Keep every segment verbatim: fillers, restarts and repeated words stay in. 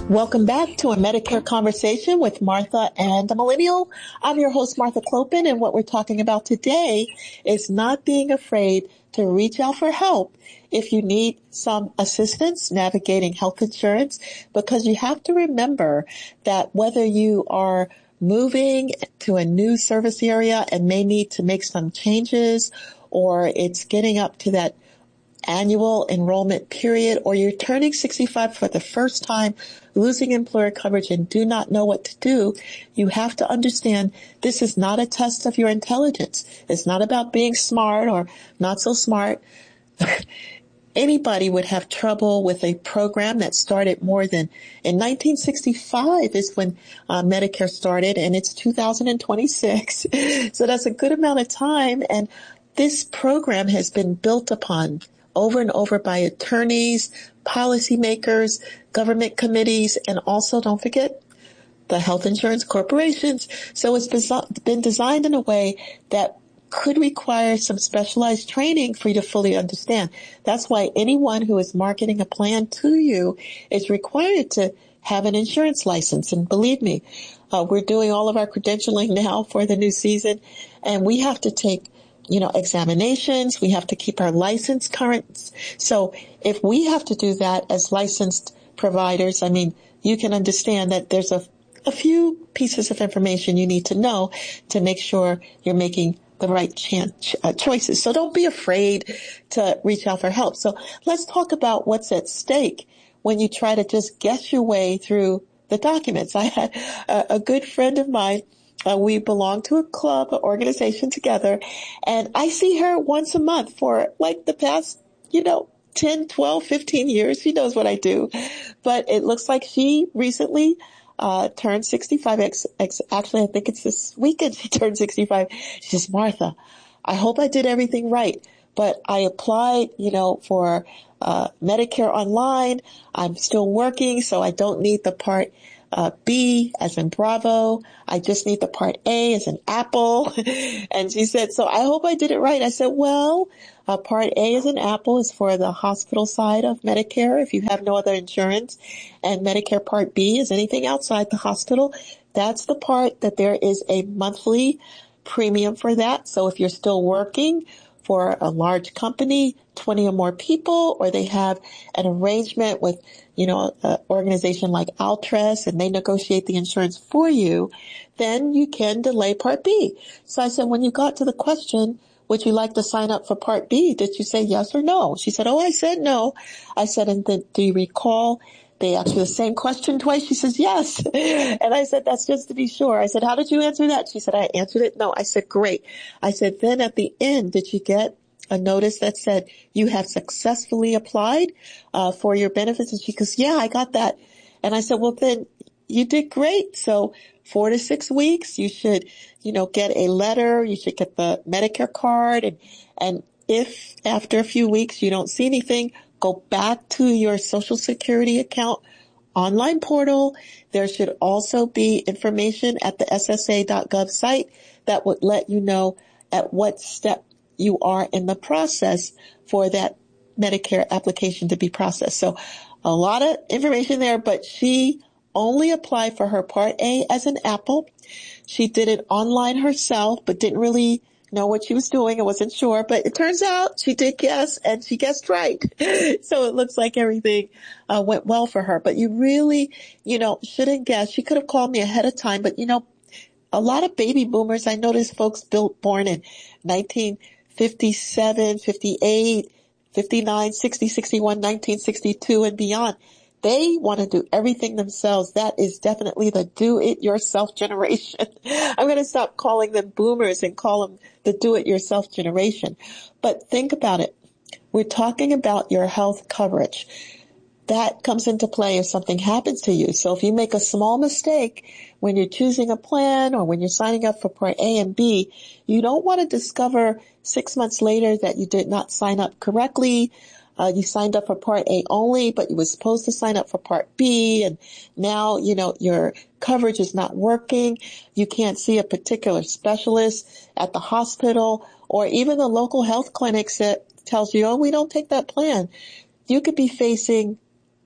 Welcome back to a Medicare conversation with Martha and the Millennial. I'm your host, Martha Clopin, and what we're talking about today is not being afraid to reach out for help if you need some assistance navigating health insurance, because you have to remember that whether you are moving to a new service area and may need to make some changes, or it's getting up to that annual enrollment period, or you're turning sixty-five for the first time, losing employer coverage and do not know what to do, you have to understand this is not a test of your intelligence. It's not about being smart or not so smart. Anybody would have trouble with a program that started more than, in nineteen sixty-five is when uh, Medicare started, and it's two thousand twenty-six. So that's a good amount of time, and this program has been built upon over and over by attorneys, policymakers, government committees, and also, don't forget, the health insurance corporations. So it's been designed in a way that could require some specialized training for you to fully understand. That's why anyone who is marketing a plan to you is required to have an insurance license. And believe me, uh, we're doing all of our credentialing now for the new season, and we have to take you know, examinations. We have to keep our license current. So if we have to do that as licensed providers, I mean, you can understand that there's a, a few pieces of information you need to know to make sure you're making the right chance, uh, choices. So don't be afraid to reach out for help. So let's talk about what's at stake when you try to just guess your way through the documents. I had a, a good friend of mine. Uh, we belong to a club, an organization together, and I see her once a month for like the past, you know, ten, twelve, fifteen years. She knows what I do. But it looks like she recently uh turned sixty-five. Ex, ex, actually, I think it's this weekend she turned sixty-five. She says, Martha, I hope I did everything right, but I applied, you know, for uh Medicare online. I'm still working, so I don't need the part Uh, B as in Bravo. I just need the part A as in Apple. And she said, so I hope I did it right. I said, well, uh, part A as in Apple is for the hospital side of Medicare if you have no other insurance. And Medicare Part B is anything outside the hospital. That's the part that there is a monthly premium for that. So if you're still working for a large company, twenty or more people, or they have an arrangement with, you know, an organization like Altress and they negotiate the insurance for you, then you can delay Part B. So I said, when you got to the question, would you like to sign up for Part B? Did you say yes or no? She said, oh, I said no. I said, and then do you recall they asked you the same question twice? She says, yes. And I said, that's just to be sure. I said, how did you answer that? She said, I answered it. No. I said, great. I said, then at the end, did you get a notice that said you have successfully applied uh, for your benefits? And she goes, yeah, I got that. And I said, well, then you did great. So four to six weeks, you should, you know, get a letter. You should get the Medicare card. And, and if after a few weeks you don't see anything, go back to your Social Security account online portal. There should also be information at the S S A dot gov site that would let you know at what step you are in the process for that Medicare application to be processed. So a lot of information there, but she only applied for her Part A as an Apple. She did it online herself, but didn't really know what she was doing. I wasn't sure, but it turns out she did guess, and she guessed right. So it looks like everything uh, went well for her. But you really, you know, shouldn't guess. She could have called me ahead of time, but you know, a lot of baby boomers, I noticed folks built born in nineteen fifty-seven, fifty-eight, fifty-nine, sixty, sixty-one, nineteen sixty-two and beyond. They want to do everything themselves. That is definitely the do-it-yourself generation. I'm going to stop calling them boomers and call them the do-it-yourself generation. But think about it. We're talking about your health coverage. That comes into play if something happens to you. So if you make a small mistake when you're choosing a plan or when you're signing up for Part A and B, you don't want to discover six months later that you did not sign up correctly. Uh, you signed up for Part A only, but you were supposed to sign up for Part B, and now, you know, your coverage is not working. You can't see a particular specialist at the hospital, or even the local health clinics that tells you, oh, we don't take that plan. You could be facing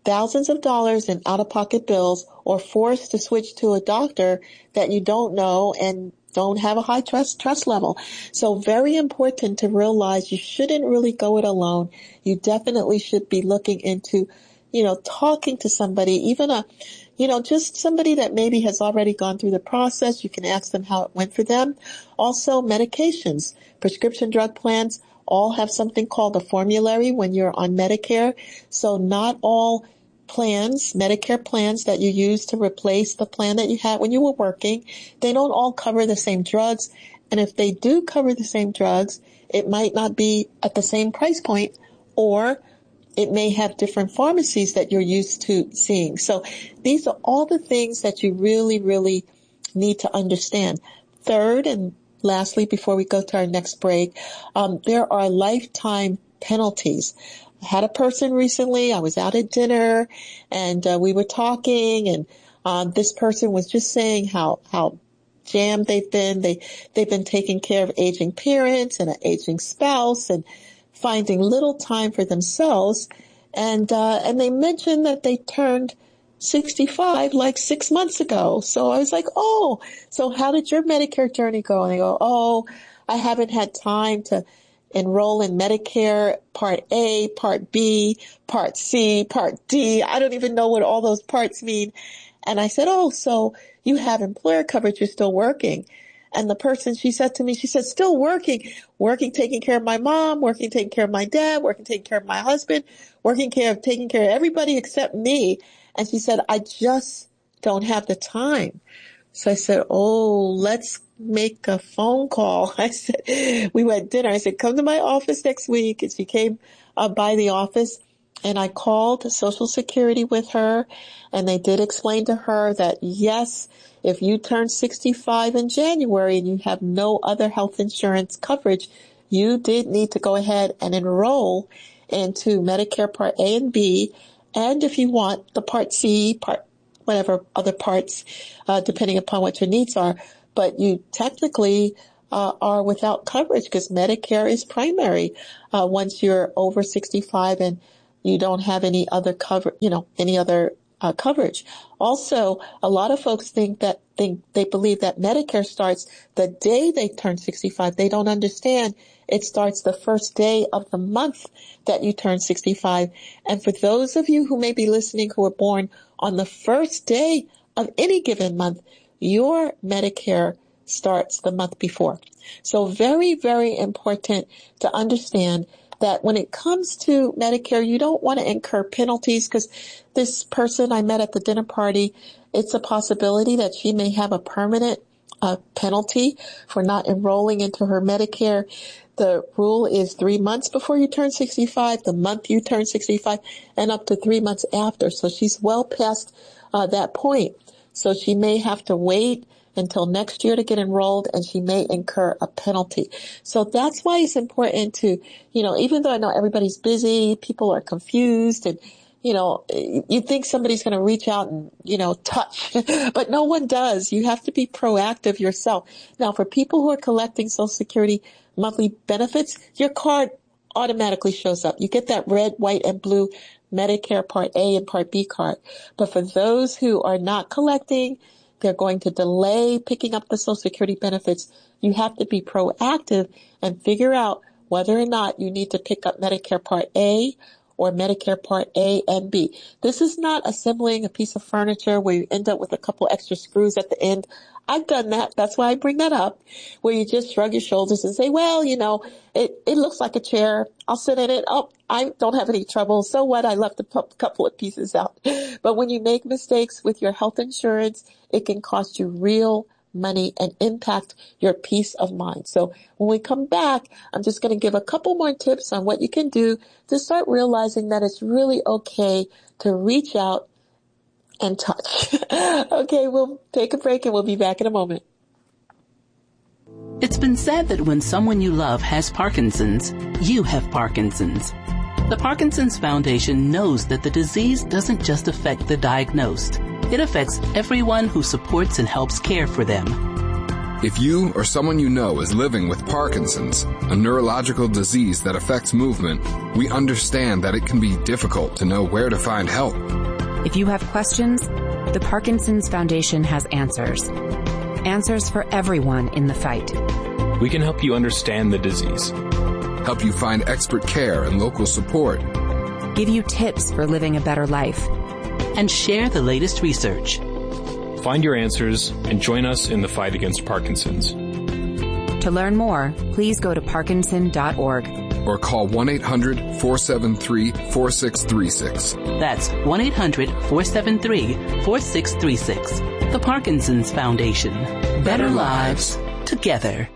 thousands of dollars in out-of-pocket bills or forced to switch to a doctor that you don't know and don't have a high trust trust level. So very important to realize you shouldn't really go it alone. You definitely should be looking into, you know, talking to somebody, even a, you know, just somebody that maybe has already gone through the process. You can ask them how it went for them. Also, medications, prescription drug plans all have something called a formulary when you're on Medicare. So not all plans, Medicare plans that you use to replace the plan that you had when you were working, they don't all cover the same drugs. And if they do cover the same drugs, it might not be at the same price point, or it may have different pharmacies that you're used to seeing. So these are all the things that you really, really need to understand. Third, and lastly, before we go to our next break, um, there are lifetime penalties. I had a person recently, I was out at dinner and uh, we were talking, and um, this person was just saying how, how jammed they've been. They, they've been taking care of aging parents and an aging spouse and finding little time for themselves. And, uh, and they mentioned that they turned sixty-five like six months ago. So I was like, oh, so how did your Medicare journey go? And they go, oh, I haven't had time to enroll in Medicare Part A, Part B, Part C, Part D. I don't even know what all those parts mean. And I said, oh, so you have employer coverage, you're still working. And the person, she said to me, she said, still working, working, taking care of my mom, working, taking care of my dad, working, taking care of my husband, working care of taking care of everybody except me. And she said, I just don't have the time. So I said, oh, let's make a phone call. I said, we went dinner. I said, come to my office next week. And she came uh, by the office, and I called Social Security with her, and they did explain to her that, yes, if you turn sixty-five in January and you have no other health insurance coverage, you did need to go ahead and enroll into Medicare Part A and B. And if you want the Part C, Part whatever other parts, uh, depending upon what your needs are. But you technically uh, are without coverage because Medicare is primary uh, once you're over sixty-five and you don't have any other cover, you know, any other uh, coverage. Also, a lot of folks think that think they believe that Medicare starts the day they turn sixty-five. They don't understand. It starts the first day of the month that you turn sixty-five. And for those of you who may be listening who were born on the first day of any given month, your Medicare starts the month before. So very, very important to understand that when it comes to Medicare, you don't want to incur penalties, because this person I met at the dinner party, it's a possibility that she may have a permanent uh, penalty for not enrolling into her Medicare. The rule is three months before you turn sixty-five, the month you turn sixty-five, and up to three months after. So she's well past uh, that point. So she may have to wait until next year to get enrolled, and she may incur a penalty. So that's why it's important to, you know, even though I know everybody's busy, people are confused, and, you know, you think somebody's going to reach out and, you know, touch, but no one does. You have to be proactive yourself. Now, for people who are collecting Social Security monthly benefits, your card automatically shows up. You get that red, white, and blue Medicare Part A and Part B card. But for those who are not collecting, they're going to delay picking up the Social Security benefits. You have to be proactive and figure out whether or not you need to pick up Medicare Part A or Medicare Part A and B. This is not assembling a piece of furniture where you end up with a couple extra screws at the end. I've done that. That's why I bring that up, where you just shrug your shoulders and say, well, you know, it, it looks like a chair. I'll sit in it. Oh, I don't have any trouble. So what? I left a p- couple of pieces out. But when you make mistakes with your health insurance, it can cost you real money and impact your peace of mind. So when we come back, I'm just going to give a couple more tips on what you can do to start realizing that it's really okay to reach out and touch. Okay, we'll take a break and we'll be back in a moment. It's been said that when someone you love has Parkinson's, you have Parkinson's. The Parkinson's Foundation knows that the disease doesn't just affect the diagnosed. It affects everyone who supports and helps care for them. If you or someone you know is living with Parkinson's, a neurological disease that affects movement, we understand that it can be difficult to know where to find help. If you have questions, the Parkinson's Foundation has answers. Answers for everyone in the fight. We can help you understand the disease, help you find expert care and local support, give you tips for living a better life, and share the latest research. Find your answers and join us in the fight against Parkinson's. To learn more, please go to parkinson dot org. Or call one eight hundred, four seven three, four six three six. That's one eight hundred, four seven three, four six three six. The Parkinson's Foundation. Better lives together.